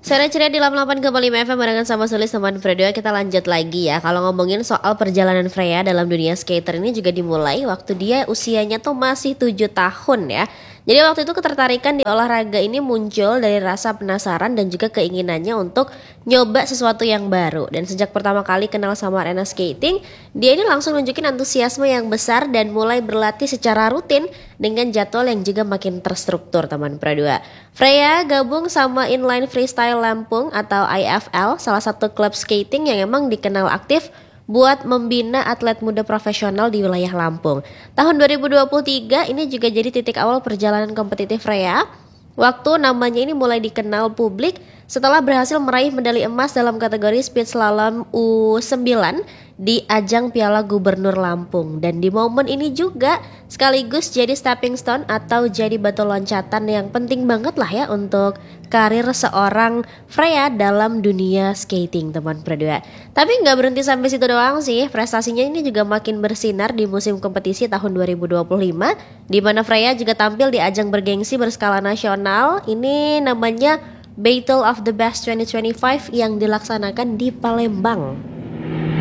Sore ceria di 88,5 FM barengan sama Sulis teman berdua. Kita lanjut lagi ya. Kalau ngomongin soal perjalanan Freya dalam dunia skater ini juga dimulai waktu dia usianya tuh masih 7 tahun ya. Jadi waktu itu ketertarikan di olahraga ini muncul dari rasa penasaran dan juga keinginannya untuk nyoba sesuatu yang baru. Dan sejak pertama kali kenal sama arena skating, dia ini langsung nunjukin antusiasme yang besar dan mulai berlatih secara rutin dengan jadwal yang juga makin terstruktur teman berdua. Freya gabung sama Inline Freestyle Lampung atau IFL, salah satu klub skating yang emang dikenal aktif buat membina atlet muda profesional di wilayah Lampung. Tahun 2023 ini juga jadi titik awal perjalanan kompetitif Freya. Waktu namanya ini mulai dikenal publik setelah berhasil meraih medali emas dalam kategori speed slalom U9 di ajang Piala Gubernur Lampung. Dan di momen ini juga sekaligus jadi stepping stone atau jadi batu loncatan yang penting banget lah ya untuk karir seorang Freya dalam dunia skating teman berdua. Tapi nggak berhenti sampai situ doang sih, prestasinya ini juga makin bersinar di musim kompetisi tahun 2025 di mana Freya juga tampil di ajang bergengsi berskala nasional. Ini namanya Battle of the Best 2025 yang dilaksanakan di Palembang.